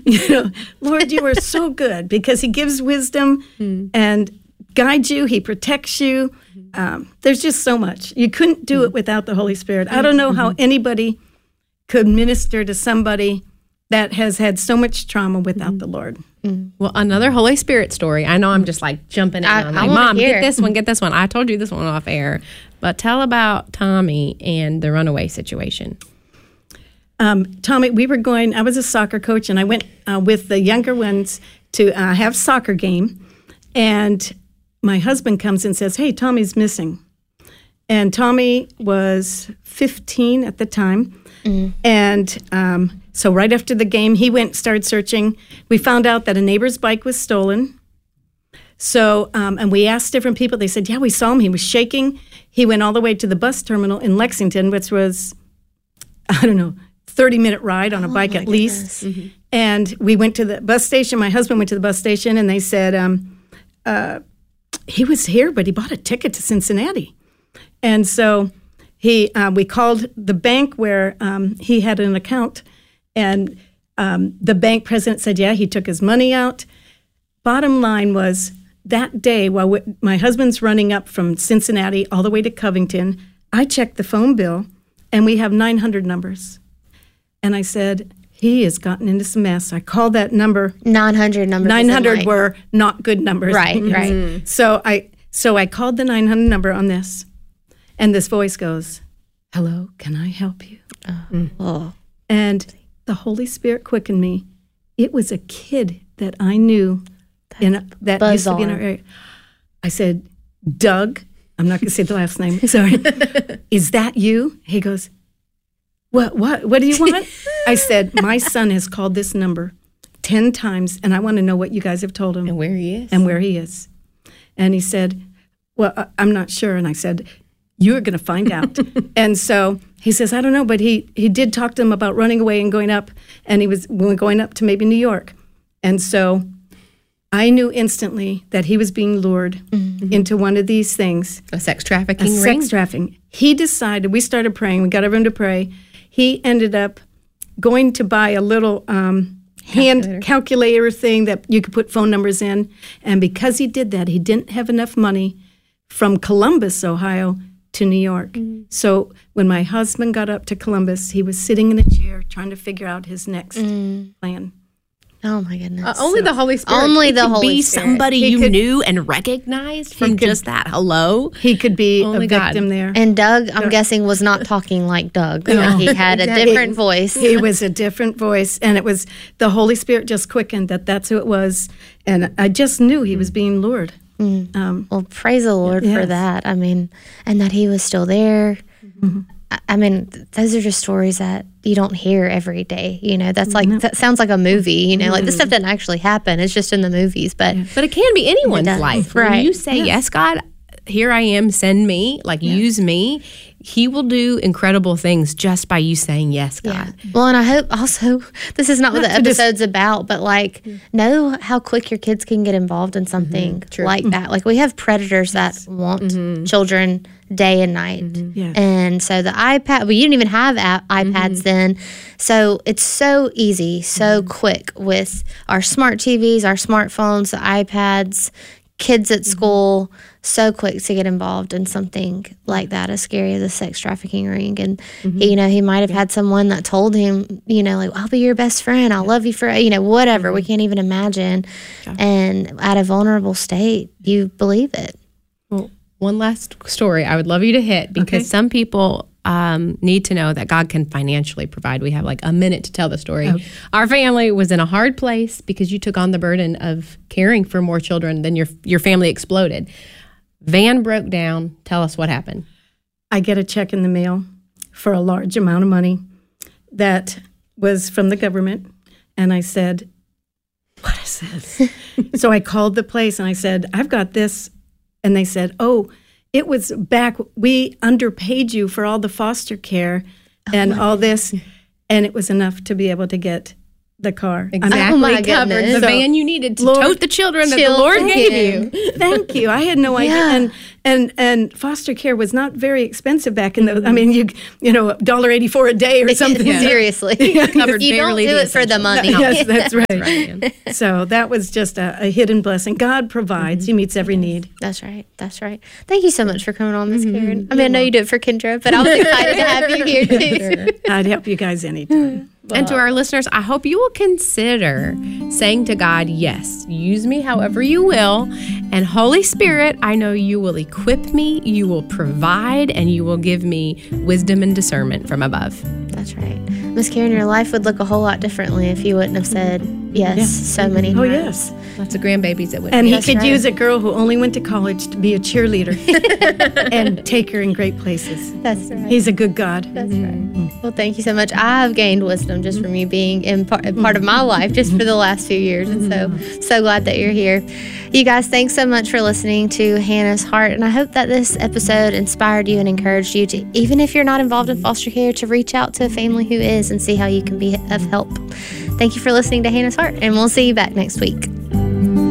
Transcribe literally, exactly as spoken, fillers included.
You know, Lord, you are so good because he gives wisdom mm. and guides you. He protects you. Um, there's just so much. You couldn't do mm. it without the Holy Spirit. I don't know mm-hmm. how anybody could minister to somebody that has had so much trauma without mm. the Lord. Mm. Well, another Holy Spirit story. I know I'm just like jumping in. I, I'm I like, Mom, hear. get this one, get this one. I told you this one off air. But tell about Tommy and the runaway situation. Um, Tommy, we were going, I was a soccer coach, and I went uh, with the younger ones to uh, have soccer game. And my husband comes and says, hey, Tommy's missing. And Tommy was fifteen at the time. Mm. And um, so right after the game, he went and started searching. We found out that a neighbor's bike was stolen. So, um, and we asked different people. They said, yeah, we saw him. He was shaking. He went all the way to the bus terminal in Lexington, which was, I don't know, thirty-minute ride on a oh bike at goodness. least. Mm-hmm. And we went to the bus station. My husband went to the bus station, and they said, um, uh, he was here, but he bought a ticket to Cincinnati. And so he, uh, we called the bank where um, he had an account, and um, the bank president said, yeah, he took his money out. Bottom line was, that day, while we, my husband's running up from Cincinnati all the way to Covington, I checked the phone bill, and we have nine hundred numbers. And I said, he has gotten into some mess. I called that number. nine hundred numbers. nine hundred like, were not good numbers. Right, right. Mm-hmm. So I so I called the nine hundred number on this, and this voice goes, hello, can I help you? Oh. Mm. oh. And the Holy Spirit quickened me. It was a kid that I knew in a, that used to be in our area. I said, Doug, I'm not going to say the last name, sorry. Is that you? He goes, What, what, what do you want? I said, my son has called this number ten times, and I want to know what you guys have told him. And where he is. And where he is. And he said, well, I, I'm not sure. And I said, you're going to find out. And so he says, I don't know, but he, he did talk to him about running away and going up, and he was going up to maybe New York. And so I knew instantly that he was being lured mm-hmm. into one of these things. A sex trafficking a ring? sex trafficking. He decided, we started praying, we got everyone to pray. He ended up going to buy a little um, hand calculator. calculator thing that you could put phone numbers in. And because he did that, he didn't have enough money from Columbus, Ohio, to New York. Mm-hmm. So when my husband got up to Columbus, he was sitting in a chair trying to figure out his next mm. plan. Oh my goodness! Uh, only so, the Holy Spirit. Only he the could Holy be Spirit. somebody He you could, knew and recognized from could, just that hello. He could be only a victim God. there. And Doug, I'm guessing, was not talking like Doug. No. He had a different voice. He was a different voice, and it was the Holy Spirit just quickened that that's who it was, and I just knew he was being lured. Mm. Um, well, praise the Lord yes. for that. I mean, and that he was still there. Mm-hmm. I, I mean, th- those are just stories that you don't hear every day. You know, that's like, no. that sounds like a movie, you know, mm-hmm. like this stuff doesn't actually happen. It's just in the movies, but. Yeah. But it can be anyone's life. Right. When you say, yes, yes God, here I am, send me, like yeah. use me, he will do incredible things just by you saying, yes, God. Yeah. Well, and I hope also, this is not what the episode's about, but like, mm-hmm. know how quick your kids can get involved in something mm-hmm. like mm-hmm. that. Like, we have predators yes. that want mm-hmm. children day and night. Mm-hmm. Yeah. And so the iPad, well, you didn't even have a- iPads mm-hmm. then. So it's so easy, so mm-hmm. quick with our smart T Vs, our smartphones, the iPads, kids at school, so quick to get involved in something like that, as scary as a sex trafficking ring. And, mm-hmm. you know, he might have yeah. had someone that told him, you know, like, I'll be your best friend. I'll yeah. love you for, you know, whatever. Mm-hmm. We can't even imagine. Yeah. And at a vulnerable state, you believe it. Well, one last story I would love you to hit, because okay. some people um, need to know that God can financially provide. We have like a minute to tell the story. Oh. Our family was in a hard place because you took on the burden of caring for more children than your your family exploded. Van broke down. Tell us what happened. I get a check in the mail for a large amount of money that was from the government. And I said, what is this? So I called the place and I said, I've got this. And they said, oh, it was back, we underpaid you for all the foster care and oh all this. And it was enough to be able to get the car. Exactly. Oh, my covered goodness. the So, van you needed to Lord, tote the children that the children, Lord thank gave you. you. Thank you. I had no idea. Yeah. And and and foster care was not very expensive back in the. I mean, you you know, one dollar eighty-four a day or something. Seriously. Covered You don't barely do the it for the essentials. money. Yes, that's right. Right, man. So that was just a, a hidden blessing. God provides. He meets every need. That's right. That's right. Thank you so much for coming on, Miss Karen. I mean, I know you do it for Kendra, but I was excited to have you here too. I'd help you guys anytime. And to our listeners, I hope you will consider saying to God, yes, use me however you will. And Holy Spirit, I know you will equip me, you will provide, and you will give me wisdom and discernment from above. That's right. Miss Karen, your life would look a whole lot differently if you wouldn't have said yes Yeah. so many Oh, times. yes. Lots of grandbabies that would And be. he That's could right. use a girl who only went to college to be a cheerleader and take her in great places. That's right. He's a good God. That's right. Well, thank you so much. I've gained wisdom just from you being in part, part of my life just for the last few years. And so, so glad that you're here. You guys, thanks so much for listening to Hannah's Heart. And I hope that this episode inspired you and encouraged you to, even if you're not involved in foster care, to reach out to a family who is and see how you can be of help. Thank you for listening to Hannah's Heart, and we'll see you back next week.